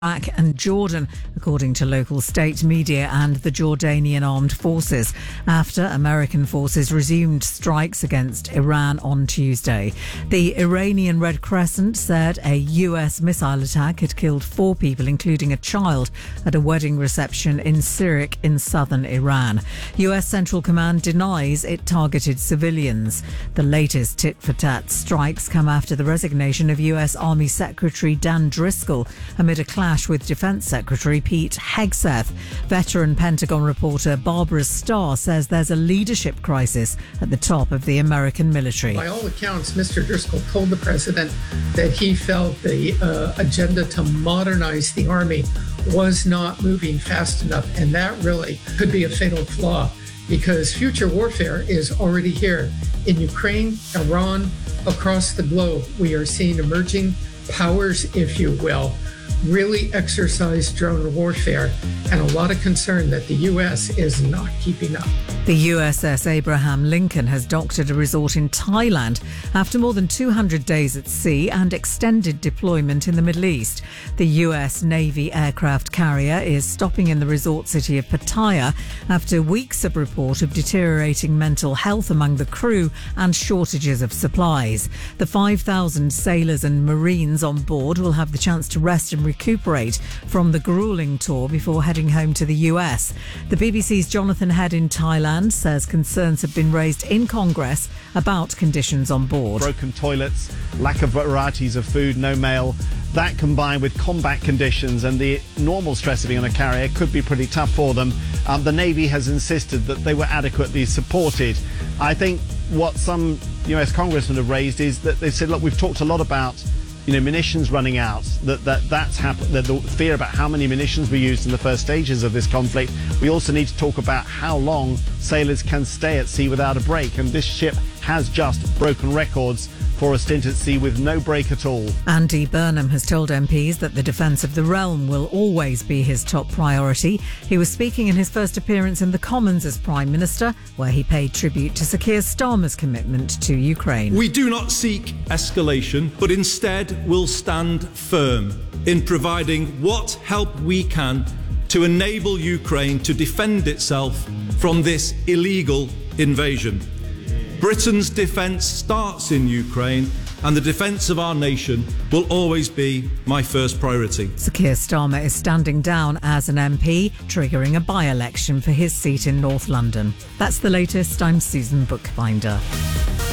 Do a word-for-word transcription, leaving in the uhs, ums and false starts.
Iraq and Jordan, according to local state media and the Jordanian armed forces, after American forces resumed strikes against Iran on Tuesday. The Iranian Red Crescent said a U S missile attack had killed four people, including a child, at a wedding reception in Sirik in southern Iran. U S Central Command denies it targeted civilians. The latest tit-for-tat strikes come after the resignation of U S Army Secretary Dan Driscoll amid a clash with Defense Secretary Pete Hegseth. Veteran Pentagon reporter Barbara Starr says there's a leadership crisis at the top of the American military. By all accounts, Mister Driscoll told the president that he felt the uh, agenda to modernize the Army was not moving fast enough, and that really could be a fatal flaw because future warfare is already here. In Ukraine, Iran, across the globe, we are seeing emerging powers, if you will, really exercise drone warfare, and a lot of concern that the U S is not keeping up. The U S S Abraham Lincoln has docked at a resort in Thailand after more than two hundred days at sea and extended deployment in the Middle East. The U S Navy aircraft carrier is stopping in the resort city of Pattaya after weeks of report of deteriorating mental health among the crew and shortages of supplies. The five thousand sailors and Marines on board will have the chance to rest and recuperate from the gruelling tour before heading home to the U S. The B B C's Jonathan Head in Thailand says concerns have been raised in Congress about conditions on board. Broken toilets, lack of varieties of food, no mail. That combined with combat conditions and the normal stress of being on a carrier could be pretty tough for them. Um, the Navy has insisted that they were adequately supported. I think what some U S congressmen have raised is that they said, look, we've talked a lot about you know, munitions running out, that, that that's happened, that the fear about how many munitions we used in the first stages of this conflict. We also need to talk about how long sailors can stay at sea without a break, and this ship has just broken records for a stint at sea with no break at all. Andy Burnham has told M Ps that the defence of the realm will always be his top priority. He was speaking in his first appearance in the Commons as Prime Minister, where he paid tribute to Sir Keir Starmer's commitment to Ukraine. We do not seek escalation, but instead will stand firm in providing what help we can to enable Ukraine to defend itself from this illegal invasion. Britain's defence starts in Ukraine, and the defence of our nation will always be my first priority. Sir Keir Starmer is standing down as an M P, triggering a by-election for his seat in North London. That's the latest. I'm Susan Bookbinder.